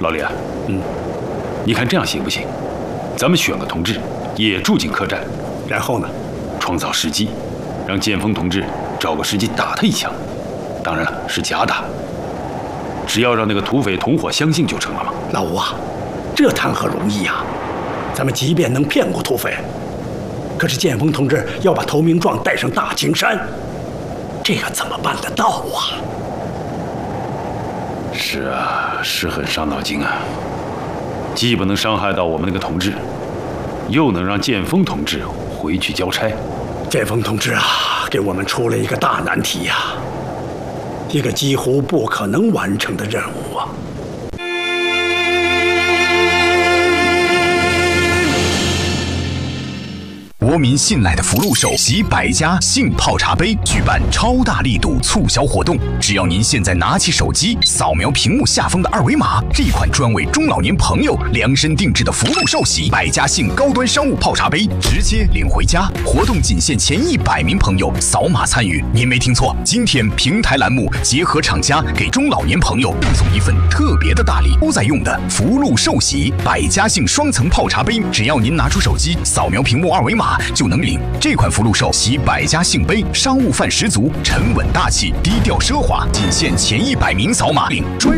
老李啊，你看这样行不行？咱们选个同志，也住进客栈， 然后呢， 创造时机，让剑锋同志找个时机打他一枪。当然了，是假打，只要让那个土匪同伙相信就成了嘛。 老吴啊，这谈何容易啊！咱们即便能骗过土匪，可是剑锋同志要把投名状带上大青山，这个怎么办得到啊？ 是啊，是很伤脑筋啊，既不能伤害到我们那个同志，又能让剑锋同志回去交差。 剑锋同志啊，给我们出了一个大难题呀，一个几乎不可能完成的任务啊！ 国民信赖的福禄寿喜百家姓泡茶杯举办超大力度促销活动，只要您现在拿起手机，扫描屏幕下方的二维码，这款专为中老年朋友量身定制的福禄寿喜百家姓高端商务泡茶杯，直接领回家。活动仅限前100名朋友扫码参与。您没听错，今天平台栏目结合厂家，给中老年朋友赠送一份特别的大礼，都在用的福禄寿喜百家姓双层泡茶杯，只要您拿出手机，扫描屏幕二维码就能领。这款福禄寿喜百家姓杯，商务范十足，沉稳大气，低调奢华，仅限前100名扫码领专